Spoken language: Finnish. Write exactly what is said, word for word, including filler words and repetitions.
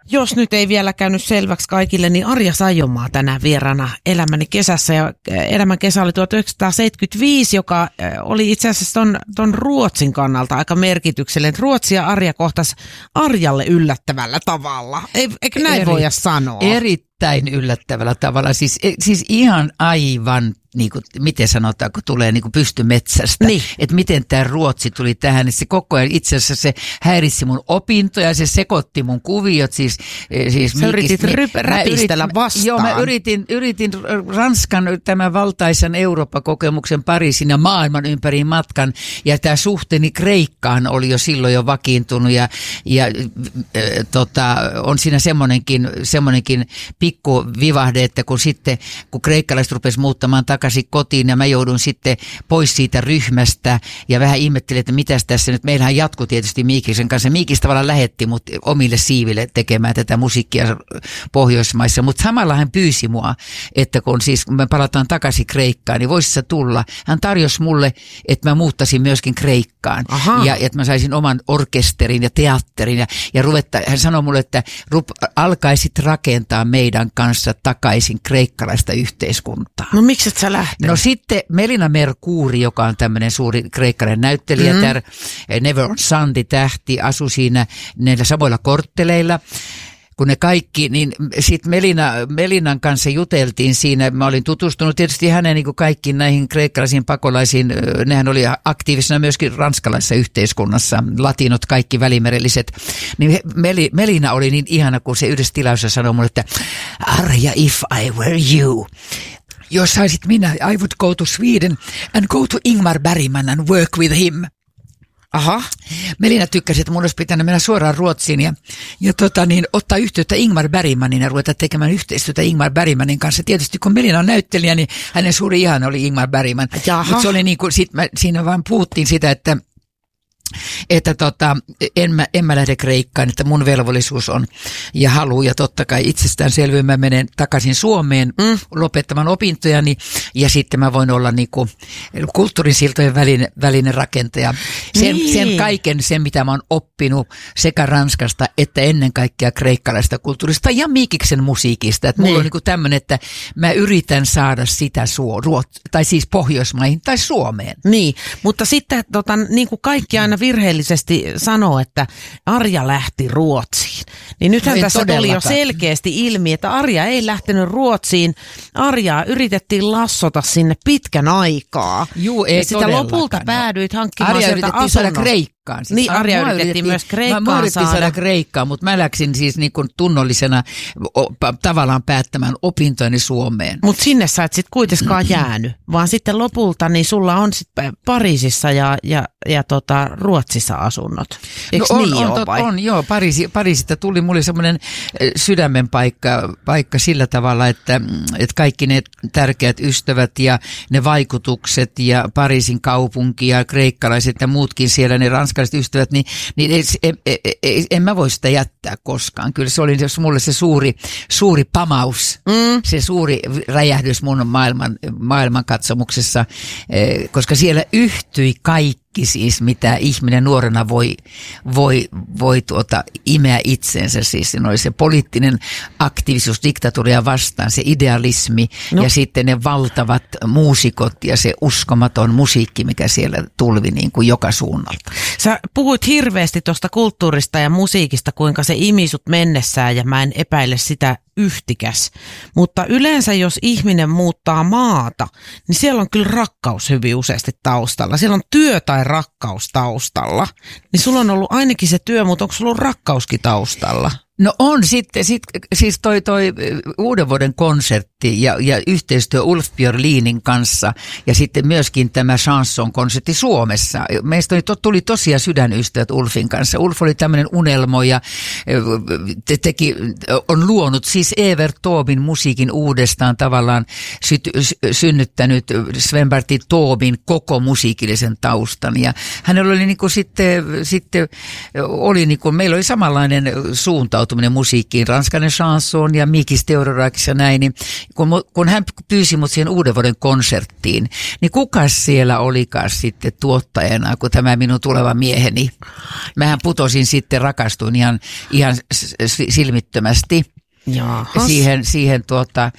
Jos nyt ei vielä käynyt selväksi kaikille, niin Arja Saijonmaa tänään vieraana Elämäni kesässä. Ja Elämän kesä oli tuhatyhdeksänsataaseitsemänkymmentäviisi, joka oli itse asiassa ton, ton Ruotsin kannalta aika merkityksellinen. Ruotsi ja Arja kohtas Arjalle yllättävällä tavalla. Eikö näin Eri, voida sanoa? Erittäin yllättävällä tavalla. Siis, siis ihan aivan, niin kuin, miten sanotaan, kun tulee niin kuin pystymetsästä. Niin. Että miten tämä Ruotsi tuli tähän. Se koko ajan itse asiassa se häiritsi mun opintoja, se sekoitti mun kuviot. Siis, siis Sä yritit ryp- räpistellä yritin, vastaan. Joo, mä yritin, yritin Ranskan tämän valtaisan Eurooppa-kokemuksen Pariisin ja maailman ympäri matkan. Ja tämä suhteeni Kreikkaan oli jo silloin jo vakiintunut. Ja, ja äh, tota, on siinä semmoinenkin, semmoinenkin pikku vivahde, että kun sitten, kun kreikkalaiset rupesivat muuttamaan takaisin kotiin ja mä joudun sitten pois siitä ryhmästä ja vähän ihmettelin, että mitäs tässä nyt. Meillähän jatkui tietysti Miikiksen kanssa. Miikis tavallaan lähetti mut omille siiville tekemään tätä musiikkia Pohjoismaissa, mutta samalla hän pyysi mua, että kun siis me palataan takaisin Kreikkaan, niin voisi sä tulla. Hän tarjosi mulle, että mä muuttaisin myöskin Kreikkaan. Aha. Ja että mä saisin oman orkesterin ja teatterin ja, ja ruvetta, hän sanoi mulle, että rup, alkaisit rakentaa meidän kanssa takaisin kreikkalaista yhteiskuntaa. No miksi et sä lähtenyt? No sitten Melina Mercouri, joka on tämmöinen suuri kreikkalainen näyttelijä, mm-hmm. tär, Never on Sunday-tähti, asui siinä näillä samoilla kortteleilla. Kun ne kaikki, niin sitten Melina, Melinan kanssa juteltiin siinä. Mä olin tutustunut tietysti hänen niin kuin kaikkiin näihin kreikkalaisiin pakolaisiin. Nehän oli aktiivisena myöskin ranskalaisessa yhteiskunnassa, latinot, kaikki välimerelliset. Niin Meli, Melina oli niin ihana, kun se yhdessä tilaisuudessa sanoi mulle, että Arja, if I were you. Jos saisit minä, I would go to Sweden and go to Ingmar Bergman and work with him. Aha. Melina tykkäsi, että mun olisi pitänyt mennä suoraan Ruotsiin ja, ja tota, niin, ottaa yhteyttä Ingmar Bergmanin ja ruveta tekemään yhteistyötä Ingmar Bergmanin kanssa. Tietysti kun Melina on näyttelijä, niin hänen suuri ihana oli Ingmar Bergman. Mutta se oli niin kuin, sit mä, siinä vaan puhuttiin sitä, että että tota, en, mä, en mä lähde Kreikkaan, että mun velvollisuus on ja halu ja totta kai itsestäänselvyyn mä menen takaisin Suomeen mm. lopettamaan opintojani ja sitten mä voin olla niinku kulttuurisiltojen välinen, välinen rakentaja. Sen, niin. sen kaiken, sen mitä mä oon oppinut sekä Ranskasta että ennen kaikkea kreikkalaista kulttuurista ja Miikiksen musiikista. Että mulla niin. on niinku tämmöinen, että mä yritän saada sitä suo, ruot, tai siis Pohjoismaihin tai Suomeen. Niin, mutta sitten tota, niin kuin kaikki aina virheellisesti sanoo, että Arja lähti Ruotsiin. Niin nythän no tässä tuli jo selkeästi ilmi, että Arja ei lähtenyt Ruotsiin. Arjaa yritettiin lassota sinne pitkän aikaa. Juu, ei ja sitä lopulta päädyit hankkimaan Arja sieltä yritettiin saada Kreikkaan. Siis niin, Arja yritettiin, yritettiin myös Kreikkaan mä, mä saada. saada Kreikkaan, mutta mä läksin siis niin kuin tunnollisena o, tavallaan päättämään opintojeni Suomeen. Mutta sinne sä et sitten kuitenkaan jäänyt, vaan sitten lopulta niin sulla on sitten Pariisissa ja, ja, ja tota, Ruotsissa asunnot. Eikö no on, niin on, ole vai? On, joo. Pariisi, Pariisista tuli mulle semmoinen sydämen paikka, paikka sillä tavalla, että, että kaikki ne tärkeät ystävät ja ne vaikutukset ja Pariisin kaupunki ja kreikkalaiset ja muutkin siellä, ne ranskalaiset ystävät, niin, niin en, en, en, en mä voi sitä jättää koskaan. Kyllä se oli mulle se suuri, suuri pamaus, mm. se suuri räjähdys mun maailman, maailmankatsomuksessa, koska siellä yhtyi kaikki. Siis mitä ihminen nuorena voi, voi, voi tuota, imeä itseensä. Siis se oli se poliittinen aktiivisuus diktatuuria vastaan, se idealismi no. ja sitten ne valtavat muusikot ja se uskomaton musiikki, mikä siellä tulvi niin kuin joka suunnalta. Sä puhuit hirveästi tuosta kulttuurista ja musiikista, kuinka se imi sut mennessään ja mä en epäile sitä yhtikäs. Mutta yleensä jos ihminen muuttaa maata, niin siellä on kyllä rakkaus hyvin useasti taustalla. Siellä on työ tai rakkaus taustalla. Niin sulla on ollut ainakin se työ, mutta onko sulla ollut rakkauskin taustalla? No on sitten, sit, siis toi, toi uuden vuoden konsertti ja, ja yhteistyö Ulf Björlinin kanssa ja sitten myöskin tämä chanson-konsertti Suomessa. Meistä tuli tosiaan sydänystävät Ulfin kanssa. Ulf oli tämmöinen unelmoija, te, teki, on luonut siis Evert Taubin musiikin uudestaan tavallaan sy, synnyttänyt Sven-Bertil Taubin koko musiikillisen taustan. Ja hänellä oli niin kuin sitten, sitten oli niin kuin, meillä oli samanlainen suuntaus suuntautuminen musiikkiin, Ranskainen chanson ja Mikis Theodorakis ja näin, niin kun, kun hän pyysi mut siihen uuden vuoden konserttiin, niin kukas siellä olikaan sitten tuottajana, kun tämä minun tuleva mieheni. Mähän putosin sitten, rakastuin ihan, ihan silmittömästi. Jaahas. Siihen, siihen tuota,